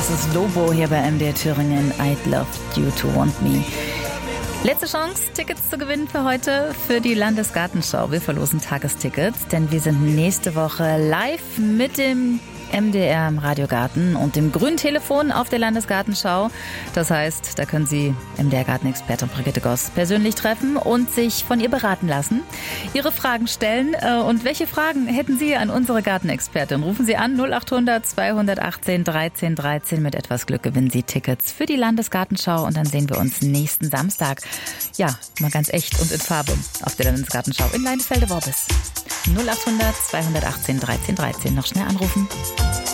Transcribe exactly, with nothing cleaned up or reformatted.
Das ist Lobo hier bei M D R Thüringen. I'd love you to want me. Letzte Chance, Tickets zu gewinnen für heute für die Landesgartenschau. Wir verlosen Tagestickets, denn wir sind nächste Woche live mit dem M D R im Radiogarten und dem grünen Telefon auf der Landesgartenschau. Das heißt, da können Sie M D R-Gartenexpertin Brigitte Goss persönlich treffen und sich von ihr beraten lassen, Ihre Fragen stellen. Und welche Fragen hätten Sie an unsere Gartenexpertin? Rufen Sie an null acht hundert zweihundertachtzehn dreizehn dreizehn. Mit etwas Glück gewinnen Sie Tickets für die Landesgartenschau und dann sehen wir uns nächsten Samstag. Ja, mal ganz echt und in Farbe auf der Landesgartenschau in Leinefelde-Worbis. null acht hundert zweihunderachtzehn dreizehn dreizehn. Noch schnell anrufen.